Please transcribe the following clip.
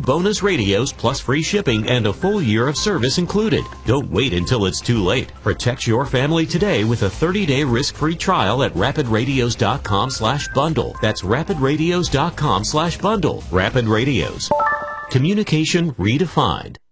bonus radios plus free shipping and a full year of service included. Don't wait until it's too late. Protect your family today with a 30-day risk-free trial at rapidradios.com/bundle. That's rapidradios.com/bundle. Rapid Radios. Communication redefined.